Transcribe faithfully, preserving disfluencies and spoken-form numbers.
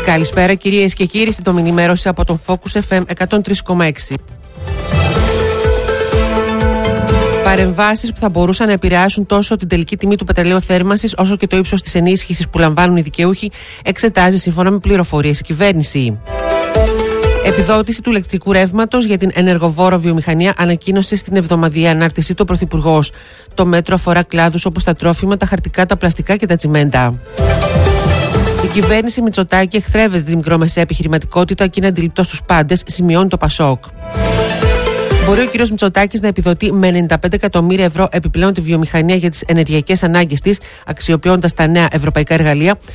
Καλησπέρα κυρίες και κύριοι, στην τομινημέρωση από τον Focus εφ εμ εκατόν τρία κόμμα έξι. Παρεμβάσεις που θα μπορούσαν να επηρεάσουν τόσο την τελική τιμή του πετρελαίου θέρμανσης όσο και το ύψος της ενίσχυσης που λαμβάνουν οι δικαιούχοι εξετάζει σύμφωνα με πληροφορίες η κυβέρνηση. Επιδότηση του ηλεκτρικού ρεύματος για την ενεργοβόρο βιομηχανία ανακοίνωσε στην εβδομαδιαία ανάρτησή του ο Πρωθυπουργός. Το μέτρο αφορά κλάδους όπως τα τρόφιμα, τα χαρτικά, τα πλαστικά και τα τσιμέντα. Η κυβέρνηση Μητσοτάκη εχθρεύεται τη μικρομεσαία επιχειρηματικότητα και είναι αντιληπτό στους πάντες, σημειώνει το Πασόκ. Μπορεί ο κ. Μητσοτάκης να επιδοτεί με ενενήντα πέντε εκατομμύρια ευρώ επιπλέον τη βιομηχανία για τις ενεργειακές ανάγκες της, αξιοποιώντας τα νέα ευρωπαϊκά εργαλεία,